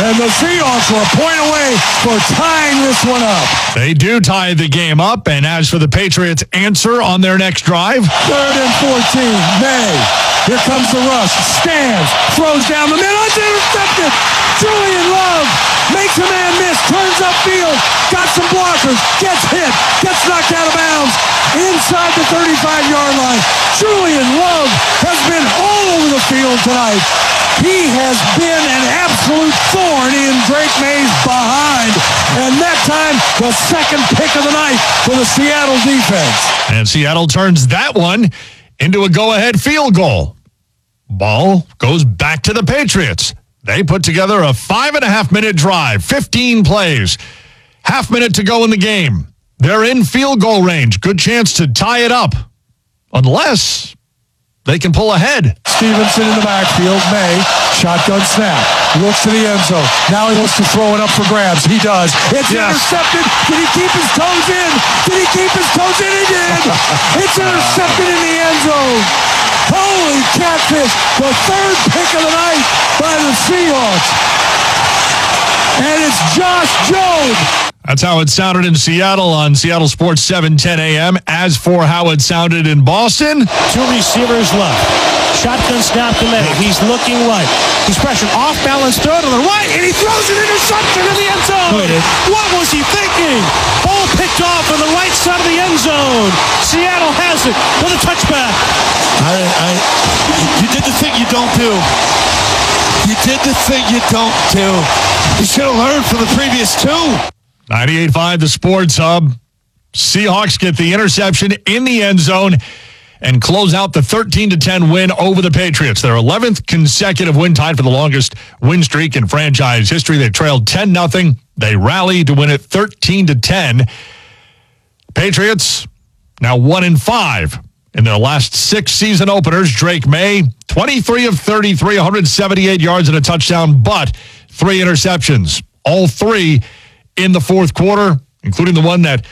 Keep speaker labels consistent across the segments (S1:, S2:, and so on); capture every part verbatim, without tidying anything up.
S1: And the Seahawks were a point away for tying this one up.
S2: They do tie the game up, and as for the Patriots' answer on their next drive,
S1: third and fourteen, May. Here comes the rush. Stands, throws down the middle. It's intercepted. Julian Love makes a man miss, turns upfield, got some blockers, gets hit, gets knocked out of bounds inside the thirty-five-yard line. Julian Love has been all over the field tonight. He has been an absolute thorn in Drake May's behind. And that time, the second pick of the night for the Seattle defense.
S2: And Seattle turns that one into a go-ahead field goal. Ball goes back to the Patriots. They put together a five and a half minute drive, fifteen plays, half minute to go in the game. They're in field goal range. Good chance to tie it up, unless they can pull ahead.
S1: Stevenson in the backfield. May, shotgun snap. Looks to the end zone. Now he looks to throw it up for grabs. He does. It's yes. intercepted. Did he keep his toes in? Did he keep his toes in? He did. It's intercepted in the end zone. Holy catfish. The third pick of the night by the Seahawks. And it's Josh Jobe.
S2: That's how it sounded in Seattle on Seattle Sports seven ten a.m. As for how it sounded in Boston,
S3: two receivers left. Shotgun snap to May. He's looking right. He's pressured. Off-balance throw to the right, and he throws an interception in the end zone. What was he thinking? Ball picked off on the right side of the end zone. Seattle has it with a touchback.
S4: I, I, you did the thing you don't do. You did the thing you don't do. You should have learned from the previous two.
S2: ninety-eight point five The Sports Hub. Seahawks get the interception in the end zone and close out the thirteen to ten win over the Patriots. Their eleventh consecutive win, tied for the longest win streak in franchise history. They trailed ten nothing. They rallied to win it thirteen to ten. Patriots now one and five in their last six season openers. Drake May, twenty-three of thirty-three, one hundred seventy-eight yards and a touchdown, but three interceptions. All three in the fourth quarter, including the one that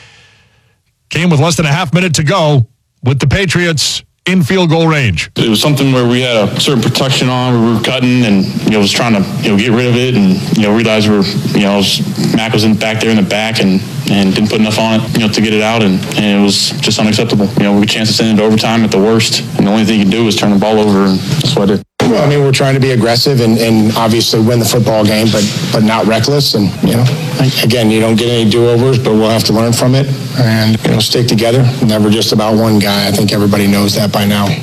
S2: came with less than a half minute to go with the Patriots in field goal range.
S5: It was something where we had a certain protection on, we were cutting and, you know, was trying to, you know, get rid of it and, you know, realized we were, you know, was, Mac was in back there in the back and, and didn't put enough on it, you know, to get it out, and, and it was just unacceptable. You know, we had a chance to send it to overtime at the worst, and the only thing you can do is turn the ball over, and that's what I did.
S6: Well, I mean, we're trying to be aggressive and, and obviously win the football game, but but not reckless. And, you know, again, you don't get any do-overs, but we'll have to learn from it and, you know, stick together. Never just about one guy. I think everybody knows that by now.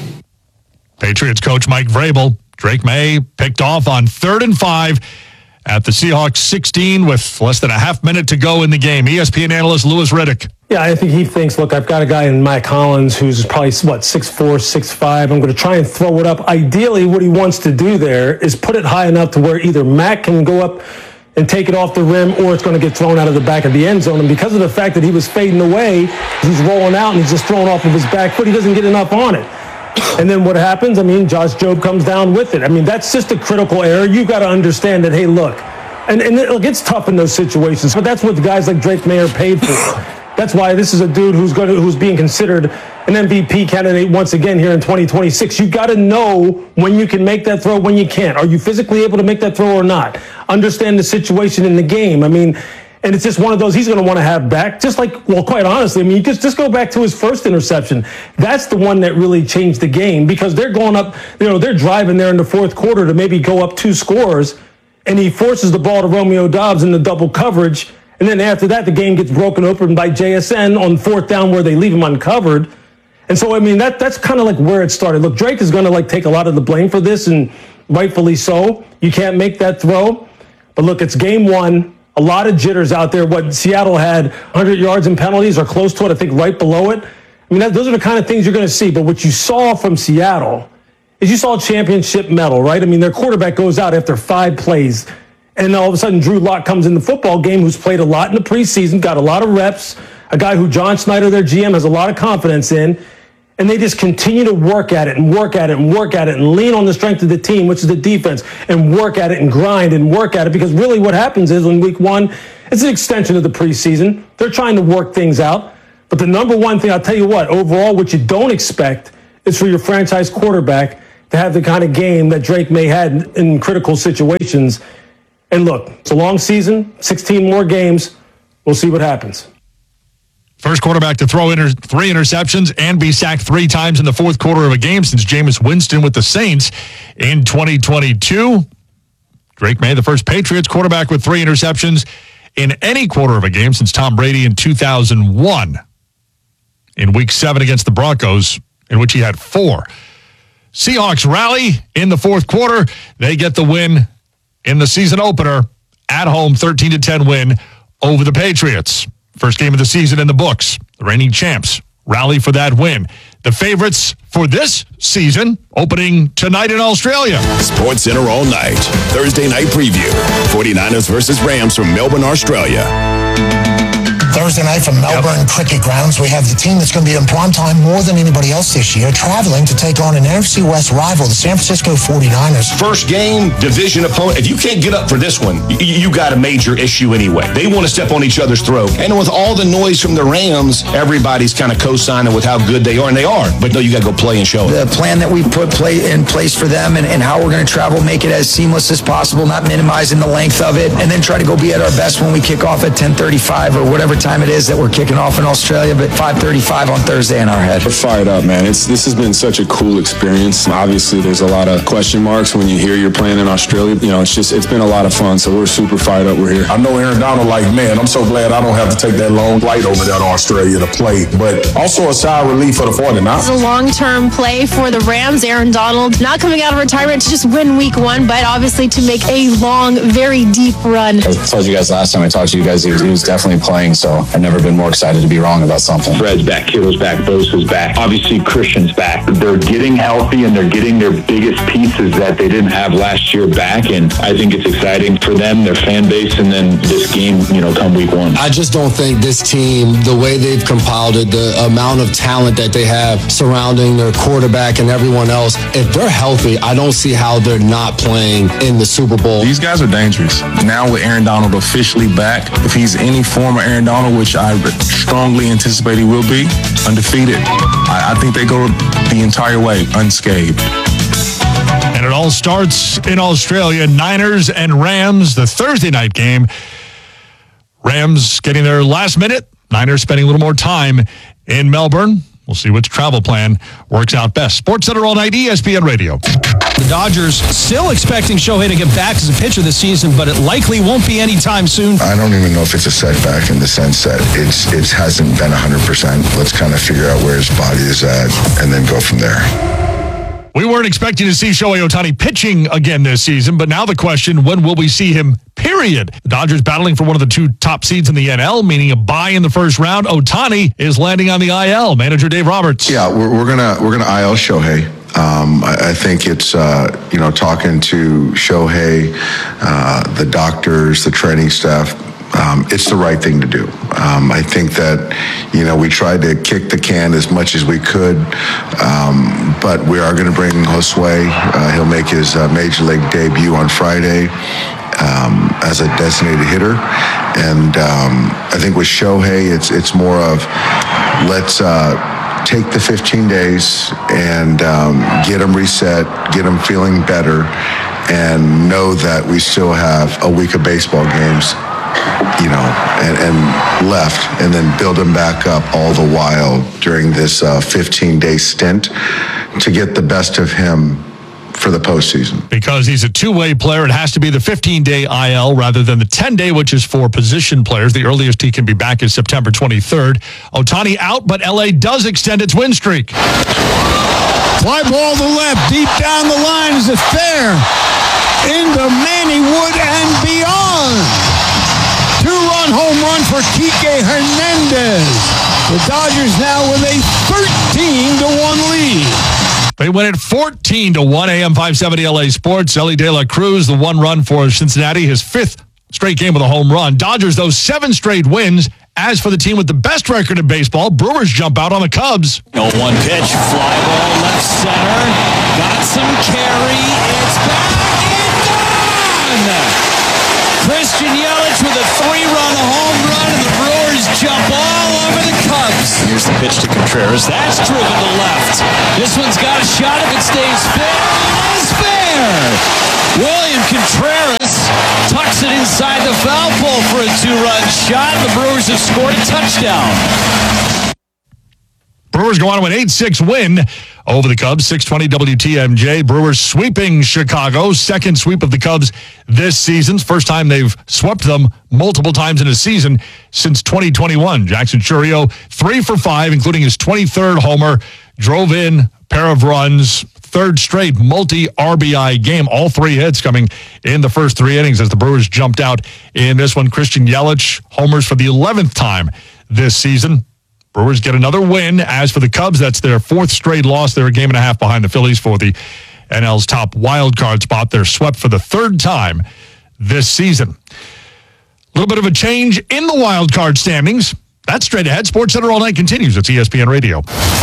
S2: Patriots coach Mike Vrabel. Drake May picked off on third and five at the Seahawks sixteen with less than a half minute to go in the game. E S P N analyst Louis Riddick.
S7: Yeah, I think he thinks, look, I've got a guy in Mike Collins who's probably, what, six four, six five. I'm going to try and throw it up. Ideally, what he wants to do there is put it high enough to where either Mac can go up and take it off the rim, or it's going to get thrown out of the back of the end zone. And because of the fact that he was fading away, he's rolling out and he's just throwing off of his back foot. He doesn't get enough on it. And then what happens? I mean, Josh Jobe comes down with it. I mean, that's just a critical error. You've got to understand that, hey, look, and, and look, it's tough in those situations, but that's what the guys like Drake May are paid for. That's why this is a dude who's going to, who's being considered an M V P candidate once again here in twenty twenty-six. You got to know when you can make that throw, when you can't. Are you physically able to make that throw or not? Understand the situation in the game. I mean, and it's just one of those he's going to want to have back. Just like, well, quite honestly, I mean, you just, just go back to his first interception. That's the one that really changed the game, because they're going up, you know, they're driving there in the fourth quarter to maybe go up two scores, and he forces the ball to Romeo Doubs in the double coverage. And then after that, the game gets broken open by J S N on fourth down where they leave him uncovered. And so, I mean, that that's kind of like where it started. Look, Drake is going to, like, take a lot of the blame for this, and rightfully so. You can't make that throw. But look, it's game one. A lot of jitters out there. What Seattle had, one hundred yards in penalties or close to it, I think right below it. I mean, that, those are the kind of things you're going to see. But what you saw from Seattle is you saw a championship medal, right? I mean, their quarterback goes out after five plays. And all of a sudden, Drew Lock comes in the football game, who's played a lot in the preseason, got a lot of reps, a guy who John Snyder, their G M, has a lot of confidence in. And they just continue to work at it and work at it and work at it and lean on the strength of the team, which is the defense, and work at it and grind and work at it. Because really what happens is in week one, it's an extension of the preseason. They're trying to work things out. But the number one thing, I'll tell you what, overall, what you don't expect is for your franchise quarterback to have the kind of game that Drake May had in critical situations. And look, it's a long season, sixteen more games. We'll see what happens.
S2: First quarterback to throw inter- three interceptions and be sacked three times in the fourth quarter of a game since Jameis Winston with the Saints in twenty twenty-two. Drake May, the first Patriots quarterback with three interceptions in any quarter of a game since Tom Brady in two thousand one. In week seven against the Broncos, in which he had four. Seahawks rally in the fourth quarter. They get the win in the season opener at home, thirteen to ten win over the Patriots. First game of the season in the books. The reigning champs rally for that win. The favorites for this season opening tonight in Australia.
S8: Sports Center all night. Thursday night preview. forty-niners versus Rams from Melbourne, Australia.
S9: Thursday night from Melbourne yep. Cricket Grounds, we have the team that's going to be in primetime more than anybody else this year, traveling to take on an N F C West rival, the San Francisco forty-niners.
S10: First game, division opponent. If you can't get up for this one, you, you got a major issue anyway. They want to step on each other's throat. And with all the noise from the Rams, everybody's kind of co-signing with how good they are, and they are. But no, you got to go play and show it.
S11: The plan that we put play in place for them and, and how we're going to travel, make it as seamless as possible, not minimizing the length of it, and then try to go be at our best when we kick off at ten thirty-five or whatever time it is that we're kicking off in Australia, but five thirty-five on Thursday in our head.
S12: We're fired up, man. It's This has been such a cool experience. Obviously, there's a lot of question marks when you hear you're playing in Australia. You know, it's just, it's been a lot of fun, so we're super fired up. We're here.
S13: I know Aaron Donald, like, man, I'm so glad I don't have to take that long flight over there to Australia to play, but also a sigh of relief for the forty-niners.
S14: It's a long-term play for the Rams. Aaron Donald not coming out of retirement to just win week one, but obviously to make a long, very deep run.
S15: I told you guys last time I talked to you guys, he was, he was definitely playing, so I've never been more excited to be wrong about something.
S16: Fred's back, Kittle's back, Bosa's back. Obviously, Christian's back. They're getting healthy, and they're getting their biggest pieces that they didn't have last year back, and I think it's exciting for them, their fan base, and then this game, you know, come week one.
S17: I just don't think this team, the way they've compiled it, the amount of talent that they have surrounding their quarterback and everyone else, if they're healthy, I don't see how they're not playing in the Super Bowl.
S18: These guys are dangerous. Now with Aaron Donald officially back, if he's any form of Aaron Donald, which I strongly anticipate he will be, undefeated, I, I think they go the entire way unscathed.
S2: And it all starts in Australia. Niners and Rams, the Thursday night game. Rams getting their last minute. Niners spending a little more time in Melbourne. We'll see which travel plan works out best. Sports Center all night, E S P N Radio.
S3: The Dodgers still expecting Shohei to get back as a pitcher this season, but it likely won't be anytime soon.
S19: I don't even know if it's a setback in the sense that it's it hasn't been one hundred percent. Let's kind of figure out where his body is at and then go from there.
S2: We weren't expecting to see Shohei Ohtani pitching again this season, but now the question, when will we see him, period? The Dodgers battling for one of the two top seeds in the N L, meaning a bye in the first round. Ohtani is landing on the I L. Manager Dave Roberts.
S19: Yeah, we're, we're gonna we're gonna I L Shohei. Um, I, I think it's, uh, you know, talking to Shohei, uh, the doctors, the training staff, um, it's the right thing to do. Um, I think that, you know, we tried to kick the can as much as we could, um, but we are going to bring Josue. Uh, he'll make his uh, Major League debut on Friday um, as a designated hitter. And um, I think with Shohei, it's, it's more of let's... Uh, take the fifteen days and um, get them reset, get them feeling better, and know that we still have a week of baseball games, you know, and, and left, and then build them back up all the while during this uh, fifteen-day stint to get the best of him for the postseason.
S2: Because he's a two-way player, it has to be the fifteen-day I L rather than the ten-day, which is for position players. The earliest he can be back is September twenty-third. Ohtani out, but L A does extend its win streak.
S4: Fly ball to left, deep down the line. Is it fair? Into Manny Wood and beyond. Two-run home run for Kike Hernandez. The Dodgers now with a thirteen to one lead.
S2: They win it fourteen to one. A M five seventy L A Sports. Elly De La Cruz, the one run for Cincinnati, his fifth straight game with a home run. Dodgers, those seven straight wins. As for the team with the best record in baseball, Brewers jump out on the Cubs.
S3: Oh, one pitch, fly ball left center. Got some carry. It's back and gone. Christian Yelich with a three-run home run, and the Brewers jump all over the Cubs. Here's the pitch to Contreras. That's driven to left. This one's got a shot if it stays fair. It's fair. William Contreras tucks it
S20: foul pole for a two-run shot. The Brewers have scored a touchdown.
S2: Brewers go on to an eight six win over the Cubs, six twenty W T M J. Brewers sweeping Chicago, second sweep of the Cubs this season. First time they've swept them multiple times in a season since twenty twenty-one. Jackson Chourio, three for five, including his twenty-third homer, drove in a pair of runs, third straight multi-R B I game. All three hits coming in the first three innings as the Brewers jumped out in this one. Christian Yelich homers for the eleventh time this season. Brewers get another win. As for the Cubs, that's their fourth straight loss. They're a game and a half behind the Phillies for the N L's top wild card spot. They're swept for the third time this season. A little bit of a change in the wild card standings. That's straight ahead. Sports Center All Night continues. It's E S P N Radio.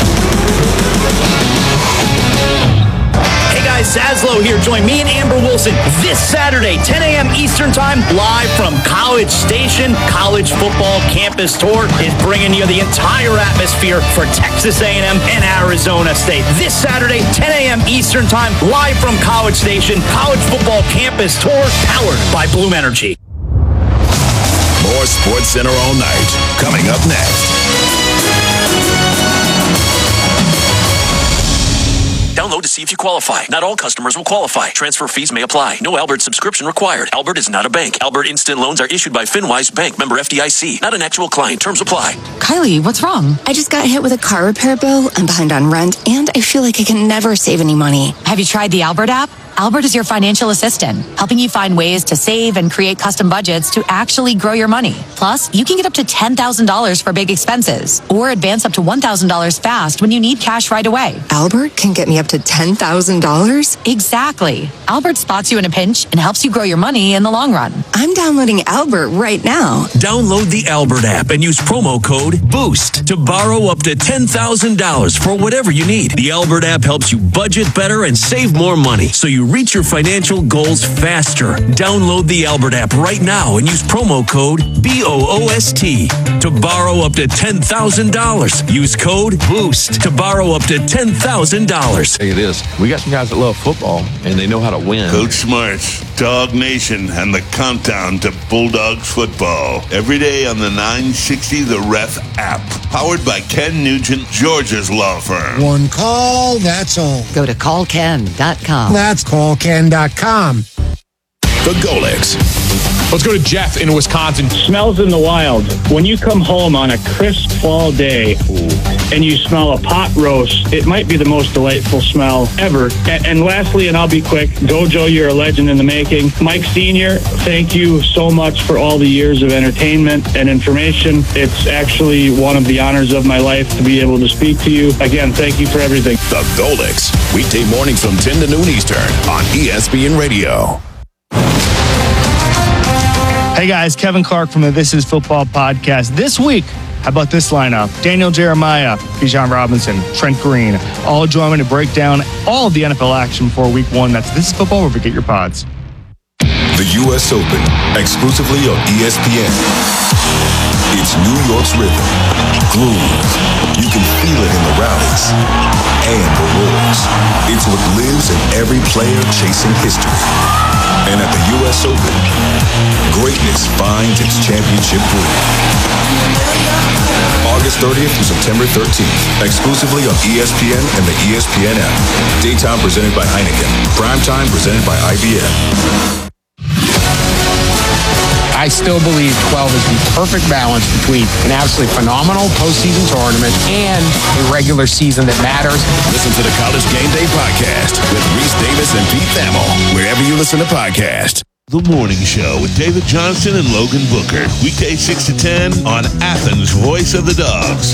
S21: Hey guys, Zaslow here. Join me and Amber Wilson this Saturday, ten a.m. Eastern Time, live from College Station. College Football Campus Tour is bringing you the entire atmosphere for Texas A and M and Arizona State. This Saturday, ten a.m. Eastern Time, live from College Station. College Football Campus Tour, powered by Bloom Energy.
S8: More Sports Center All Night, coming up next.
S22: Download to see if you qualify. Not all customers will qualify. Transfer fees may apply. No Albert subscription required. Albert is not a bank. Albert Instant Loans are issued by FinWise Bank, member F D I C. Not an actual client. Terms apply.
S23: Kylie, what's wrong? I just got hit with a car repair bill. I'm behind on rent, and I feel like I can never save any money.
S24: Have you tried the Albert app? Albert is your financial assistant, helping you find ways to save and create custom budgets to actually grow your money. Plus, you can get up to ten thousand dollars for big expenses or advance up to one thousand dollars fast when you need cash right away.
S23: Albert can get me up to ten thousand dollars?
S24: Exactly. Albert spots you in a pinch and helps you grow your money in the long run.
S23: I'm downloading Albert right now.
S22: Download the Albert app and use promo code BOOST to borrow up to ten thousand dollars for whatever you need. The Albert app helps you budget better and save more money, so you reach your financial goals faster. Download the Albert app right now and use promo code B O O S T to borrow up to ten thousand dollars. Use code BOOST to borrow up to ten thousand dollars.
S25: Hey, it is. We got some guys that love football, and they know how to win.
S26: Coach Smarts, Dog Nation, and the countdown to Bulldogs football. Every day on the nine sixty The Ref app. Powered by Ken Nugent, Georgia's law firm.
S27: One call, that's all.
S24: Go to call ken dot com.
S27: That's call ken dot com.
S8: The Golix.
S28: Let's go to Jeff in Wisconsin.
S29: Smells in the wild. When you come home on a crisp fall day and you smell a pot roast, it might be the most delightful smell ever. And, and lastly, and I'll be quick, Dojo, you're a legend in the making. Mike Senior, thank you so much for all the years of entertainment and information. It's actually one of the honors of my life to be able to speak to you. Again, thank you for everything.
S8: The Golix. Weekday mornings from ten to noon Eastern on E S P N Radio.
S30: Hey guys, Kevin Clark from the This Is Football podcast. This week, how about this lineup? Daniel Jeremiah, Bijan Robinson, Trent Green, all join me to break down all of the N F L action for week one. That's This Is Football, where we get your pods.
S8: The U S Open, exclusively on E S P N. It's New York's rhythm, groove. You can feel it in the rallies and the roars. It's what lives in every player chasing history. And at the U S Open, greatness finds its championship ring. August thirtieth through September thirteenth, exclusively on E S P N and the E S P N app. Daytime presented by Heineken. Primetime presented by I B M.
S31: I still believe twelve is the perfect balance between an absolutely phenomenal postseason tournament and a regular season that matters.
S8: Listen to the College Game Day podcast with Reese Davis and Pete Thamel, wherever you listen to podcasts.
S26: The Morning Show with David Johnson and Logan Booker. Weekday six to ten on Athens' Voice of the Dogs.